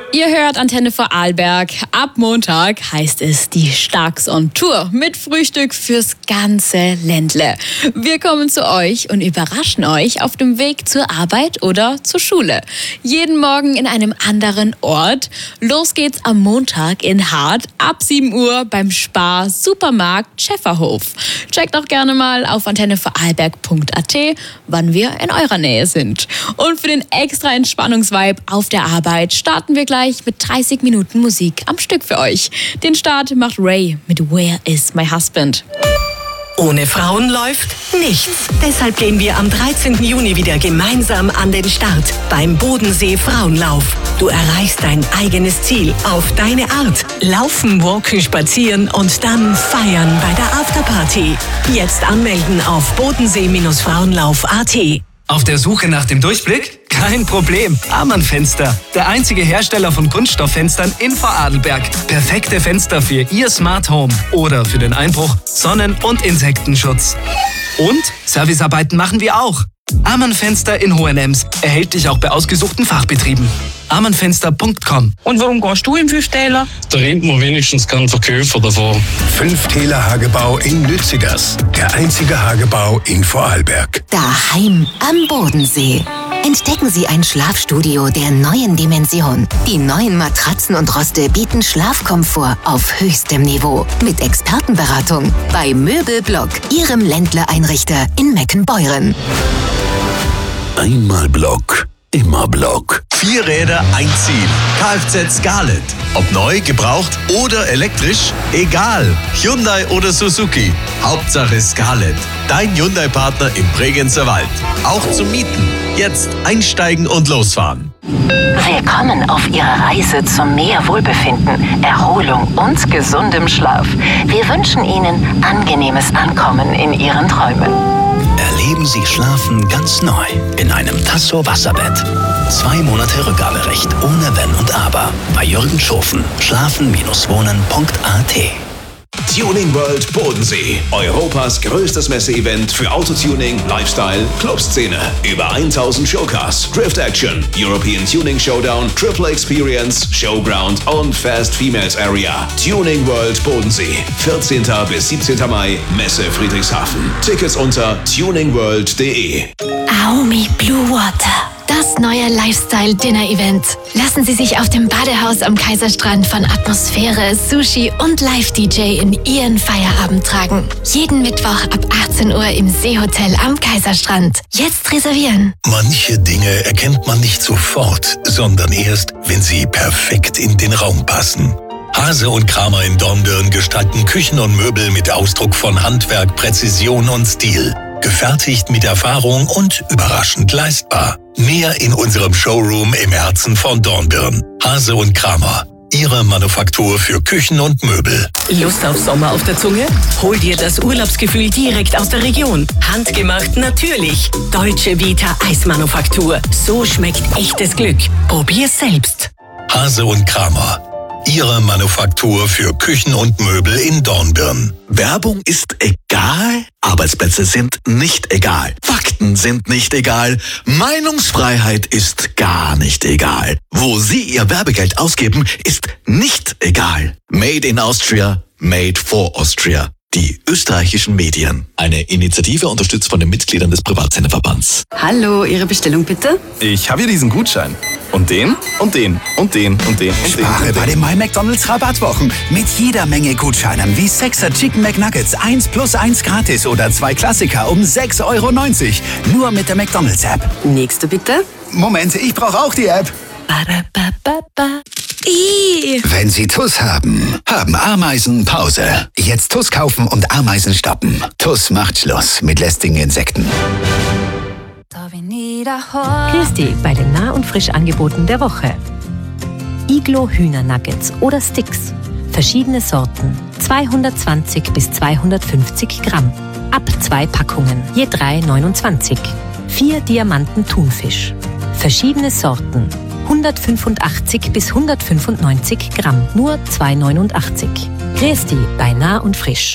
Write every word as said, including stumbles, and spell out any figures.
Ihr hört Antenne Vorarlberg. Ab Montag heißt es die Starks on Tour mit Frühstück fürs ganze Ländle. Wir kommen zu euch und überraschen euch auf dem Weg zur Arbeit oder zur Schule. Jeden Morgen in einem anderen Ort. Los geht's am Montag in Hart ab sieben Uhr beim Spar Supermarkt Schäferhof. Checkt auch gerne mal auf antenne vorarlberg punkt a t, wann wir in eurer Nähe sind. Und für den extra Entspannungsvibe auf der Arbeit starten wir gleich mit dreißig Minuten Musik am Stück für euch. Den Start macht Ray mit Where is my husband? Ohne Frauen läuft nichts. Deshalb gehen wir am dreizehnten Juni wieder gemeinsam an den Start beim Bodensee Frauenlauf. Du erreichst dein eigenes Ziel auf deine Art. Laufen, walken, spazieren und dann feiern bei der Afterparty. Jetzt anmelden auf bodensee frauenlauf punkt a t. Auf der Suche nach dem Durchblick? Kein Problem. Amann Fenster. Der einzige Hersteller von Kunststofffenstern in Vorarlberg. Perfekte Fenster für Ihr Smart Home. Oder für den Einbruch, Sonnen- und Insektenschutz. Und Servicearbeiten machen wir auch. Amann Fenster in Hohenems. Erhältlich auch bei ausgesuchten Fachbetrieben. amann fenster punkt com. Und warum gehst du im Fischtäler? Da rennt man wenigstens keinen Verkäufer davor. Fünftäler Hagebau in Lützigers. Der einzige Hagebau in Vorarlberg. Daheim am Bodensee. Entdecken Sie ein Schlafstudio der neuen Dimension. Die neuen Matratzen und Roste bieten Schlafkomfort auf höchstem Niveau. Mit Expertenberatung bei Möbelblock, Ihrem Ländler-Einrichter in Meckenbeuren. Einmal Block, immer Block. Vier Räder, ein Ziel. Kfz Scarlett. Ob neu, gebraucht oder elektrisch, egal. Hyundai oder Suzuki. Hauptsache Scarlett. Dein Hyundai-Partner im Bregenzer Wald. Auch zum Mieten. Jetzt einsteigen und losfahren. Willkommen auf Ihrer Reise zum mehr Wohlbefinden, Erholung und gesundem Schlaf. Wir wünschen Ihnen angenehmes Ankommen in Ihren Träumen. Erleben Sie Schlafen ganz neu in einem Tasso Wasserbett. Zwei Monate Rückgaberecht ohne Wenn und Aber. Bei Jürgen Schofen. schlafen wohnen punkt a t. Tuning World Bodensee. Europas größtes Messeevent für Autotuning, Lifestyle, Clubszene. Über tausend Showcars, Drift Action, European Tuning Showdown, Triple Experience, Showground und Fast Females Area. Tuning World Bodensee. vierzehnten bis siebzehnten Mai, Messe Friedrichshafen. Tickets unter tuning world punkt de. Aomi Blue Water. Das neue Lifestyle-Dinner-Event. Lassen Sie sich auf dem Badehaus am Kaiserstrand von Atmosphäre, Sushi und Live-D J in Ihren Feierabend tragen. Jeden Mittwoch ab achtzehn Uhr im Seehotel am Kaiserstrand. Jetzt reservieren. Manche Dinge erkennt man nicht sofort, sondern erst, wenn sie perfekt in den Raum passen. Hase und Kramer in Dornbirn gestalten Küchen und Möbel mit Ausdruck von Handwerk, Präzision und Stil. Gefertigt mit Erfahrung und überraschend leistbar. Mehr in unserem Showroom im Herzen von Dornbirn. Hase und Kramer. Ihre Manufaktur für Küchen und Möbel. Lust auf Sommer auf der Zunge? Hol dir das Urlaubsgefühl direkt aus der Region. Handgemacht natürlich. Deutsche Vita Eismanufaktur. So schmeckt echtes Glück. Probier's selbst. Hase und Kramer. Ihre Manufaktur für Küchen und Möbel in Dornbirn. Werbung ist egal, Arbeitsplätze sind nicht egal, Fakten sind nicht egal, Meinungsfreiheit ist gar nicht egal. Wo Sie Ihr Werbegeld ausgeben, ist nicht egal. Made in Austria, made for Austria. Die österreichischen Medien. Eine Initiative unterstützt von den Mitgliedern des Privatsenderverbands. Hallo, Ihre Bestellung bitte? Ich habe hier diesen Gutschein. Und den, und den, und den, und den, und Spare den. Und bei den My McDonald's Rabattwochen. Mit jeder Menge Gutscheinen wie Sechser Chicken McNuggets eins plus eins gratis oder zwei Klassiker um sechs Euro neunzig. Nur mit der McDonald's App. Nächste bitte. Moment, ich brauche auch die App. Wenn Sie T U S haben, haben Ameisen Pause. Jetzt T U S kaufen und Ameisen stoppen. T U S macht Schluss mit lästigen Insekten. Grüß dich bei den Nah- und Frischangeboten der Woche. Iglo Hühnernuggets oder Sticks. Verschiedene Sorten. zweihundertzwanzig bis zweihundertfünfzig Gramm. Ab zwei Packungen. Je drei neunundzwanzig. Vier Diamanten Thunfisch. Verschiedene Sorten. hundertfünfundachtzig bis hundertfünfundneunzig Gramm. Nur zwei neunundachtzig. Grüß dich bei Nah und Frisch.